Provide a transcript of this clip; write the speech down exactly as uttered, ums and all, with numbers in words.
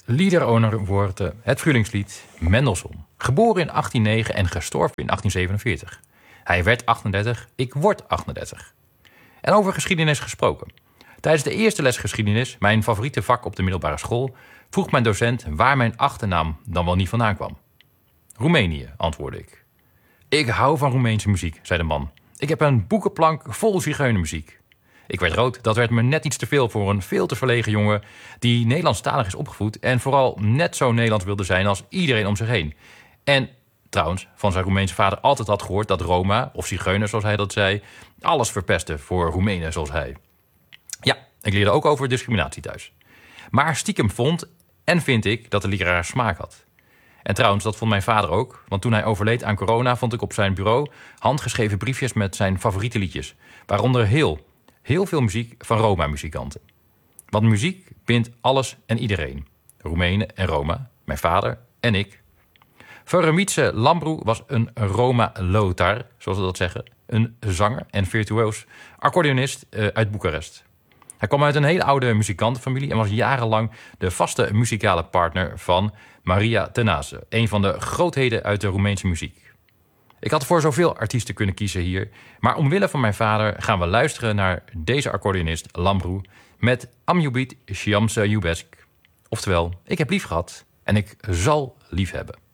Liederowner wordt uh, het Frühlingslied Mendelssohn. Geboren in achttien negen en gestorven in achttien zevenenveertig. Hij werd achtendertig, ik word achtendertig. En over geschiedenis gesproken. Tijdens de eerste les geschiedenis, mijn favoriete vak op de middelbare school, vroeg mijn docent waar mijn achternaam dan wel niet vandaan kwam. Roemenië, antwoordde ik. Ik hou van Roemeense muziek, zei de man. Ik heb een boekenplank vol zigeunermuziek. Ik werd rood, dat werd me net iets te veel voor een veel te verlegen jongen die Nederlandstalig is opgevoed en vooral net zo Nederlands wilde zijn als iedereen om zich heen. En trouwens, van zijn Roemeense vader altijd had gehoord dat Roma, of zigeuner zoals hij dat zei, alles verpesten voor Roemenen zoals hij. Ja, ik leerde ook over discriminatie thuis. Maar stiekem vond en vind ik dat de leraar smaak had. En trouwens, dat vond mijn vader ook. Want toen hij overleed aan corona vond ik op zijn bureau handgeschreven briefjes met zijn favoriete liedjes. Waaronder heel, heel veel muziek van Roma-muzikanten. Want muziek bindt alles en iedereen. Roemenen en Roma, mijn vader en ik. Vărămiță Lambru was een Roma-Lotar, zoals ze dat zeggen. Een zanger en virtuoos accordeonist uit Boekarest. Hij kwam uit een hele oude muzikantenfamilie en was jarenlang de vaste muzikale partner van Maria Tenase, een van de grootheden uit de Roemeense muziek. Ik had voor zoveel artiesten kunnen kiezen hier, maar omwille van mijn vader gaan we luisteren naar deze accordeonist Lambru met Am iubit și am să iubesc. Oftewel, ik heb lief gehad en ik zal lief hebben.